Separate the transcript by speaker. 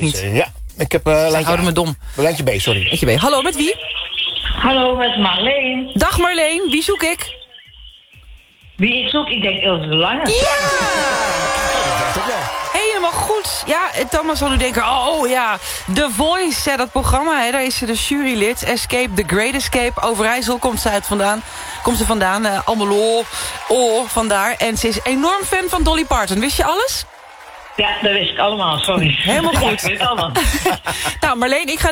Speaker 1: niet?
Speaker 2: Ja, ik heb
Speaker 1: Houden me dom.
Speaker 2: lijntje B, sorry.
Speaker 1: Lijntje B. Hallo, met wie?
Speaker 3: Hallo, met Marleen.
Speaker 1: Dag Marleen, wie zoek ik?
Speaker 3: Wie ik zoek? Ik denk Ilse de Lange.
Speaker 1: Ja! Helemaal goed. Ja, Thomas zal nu denken, oh ja, The Voice, dat programma, hè, daar is ze de jurylid. Escape, The Great Escape, Overijssel komt ze vandaan. Almelo, vandaar. En ze is enorm fan van Dolly Parton. Wist je alles?
Speaker 3: Ja, dat wist ik allemaal, sorry.
Speaker 1: Helemaal goed.
Speaker 3: Ja, ik weet het allemaal.
Speaker 1: Nou, Marleen, ik ga